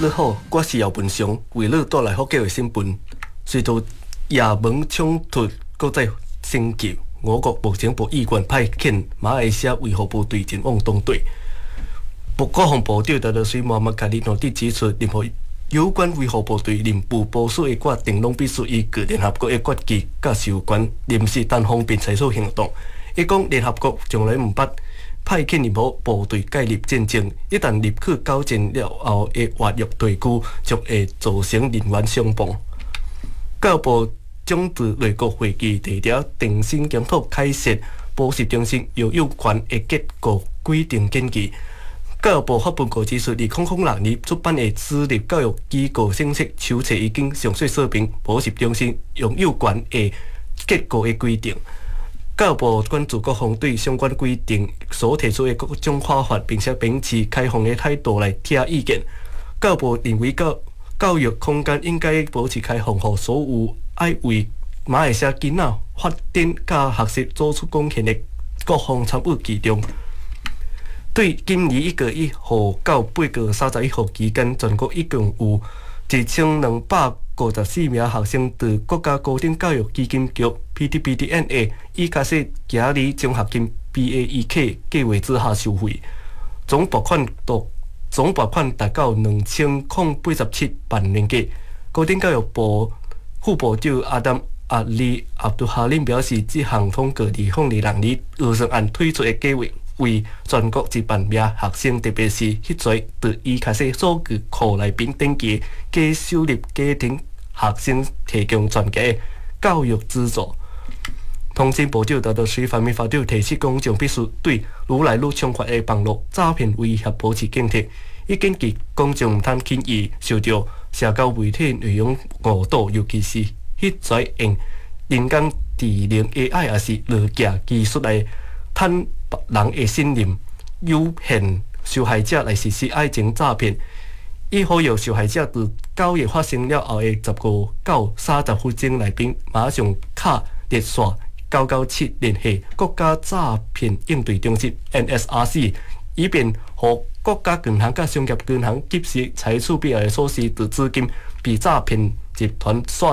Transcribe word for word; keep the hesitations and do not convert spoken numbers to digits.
你好，我是姚文雄，为你带来福建的新闻。随着也门冲突搁再升级，我国目前部议员派遣马来西亚维和部队前往东队。国防部长达达水穆罕默卡里诺蒂指出，任何有关维和部队任务部署的决定，拢必须依据联合国的决议甲有关临时单方面采取行动。伊讲，联合国从来毋捌派遣任何部队介入战争，一旦入去交战了后的活跃地区，就会造成人员伤亡。教育部将在内阁会议提调重新检讨开设补习中心有有权的结构规定建议。教育部发报告指出，二零零六年出版的私立教育机构信息手册已经详细说明补习中心拥有权的结构的规定。教育部关注各方对相关规定所提出的各种看法，并且秉持开放的态度来听意见。教育部认为教教育空间应该保持开放，让所有爱为马来西亚囡仔发展甲学习做出贡献的各方参与其中。对今年一月一号到八月三十一号期间，全国一共有一千两百五十四名学生từ国家高等教育基金局 P T P D N A 以假设今日奖学金 B A E K 计划之下收费，总拨款达总拨款达到两千零八十七万令吉。高等教育部副部长阿丹阿里阿杜哈林表示，这项通过二零二六年预算案推出的计划，为全国一万名学生，特别是迄侪在伊开始数据库内面登记低收入家庭学生提供全家的教育资助。通信部长达达水方面发表提示公众，必须对愈来愈猖獗的网络诈骗威胁保持警惕。伊建议公众毋通轻易受到社交媒体内容误导，尤其是迄侪用人工智能 A I 也是落架技术来趁别人的信任，诱骗受害者来实施爱情诈骗。伊呼吁受害者在交易发生了后的十五到三十分钟内边，马上敲热线九九七联系国家诈骗应对中心 N S R C， 以便予国家银行甲商业银行及时采取必要的措施，使资金被诈骗集团刷